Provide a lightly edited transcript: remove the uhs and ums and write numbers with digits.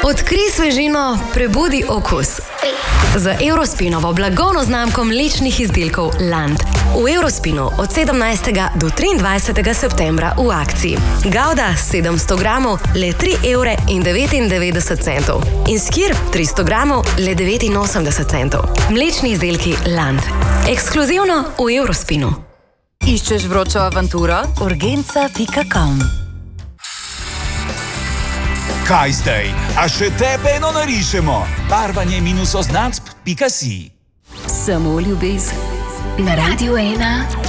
Odkrij svežino, prebudi okus. Z Eurospinovo blagovno znamko mlečnih izdelkov Land. V Eurospinu od 17. do 23. septembra v akciji. Gouda 700 gramov le 3,99 evra. In skir 300 gramov le 89 centov. Mlečni izdelki Land. Ekskluzivno v Eurospinu. Iščeš vročo avanturo? Urgenca.com. Kaj zdaj? A še tebe eno narišemo? Barvanje-oznacb.si. Samo ljubezen. Na Radiu 1